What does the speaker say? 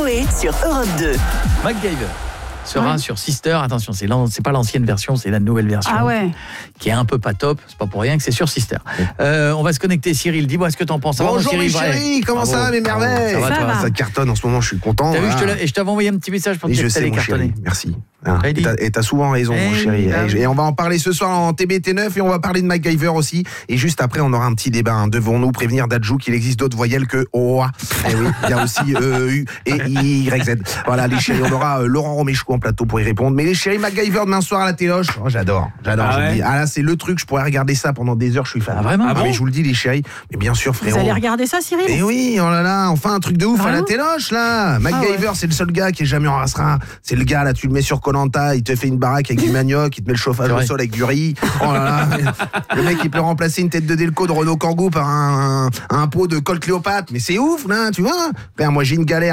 Coé sur Europe 2. MacGyver sera sur Sister. Attention, c'est pas l'ancienne version, c'est la nouvelle version. Ah ouais. Qui est un peu pas top. C'est pas pour rien que c'est sur Sister. On va se connecter. Cyril, dis-moi ce que t'en penses. Bonjour mes chéris, comment ça va mes merveilles? Ça va. Ça cartonne en ce moment, je suis content. T'as vu, je t'avais envoyé un petit message pour te dire que t'allais cartonner. Merci. Et t'as souvent raison, mon chéri. Et on va en parler ce soir en TBT9 et on va parler de MacGyver aussi. Et juste après, on aura un petit débat. Devons-nous prévenir Dadju qu'il existe d'autres voyelles que OA? Et oui, il y a aussi U et YZ. Voilà, les chéris, on aura Laurent Roméchou en plateau pour y répondre. Mais les chéris, MacGyver demain soir à la téloche, j'adore. Je vous dis. Ah là, c'est le truc, je pourrais regarder ça pendant des heures, je suis fan. Ah vraiment? Mais je vous le dis, les chéris. Mais bien sûr, frérot. Vous allez regarder ça, Cyril? Et oui, oh là là, enfin un truc de ouf à la téloche là. MacGyver, c'est le seul gars qui est jamais en rastreint. C'est le gars là, tu le mets sur Koh-Lanta, il te fait une baraque avec du manioc, il te met le chauffage au sol avec du riz. Oh là là, le mec il peut remplacer une tête de Delco de Renault Kangoo par un pot de Colt Cléopâtre. Mais c'est ouf là, tu vois. Moi j'ai une galère.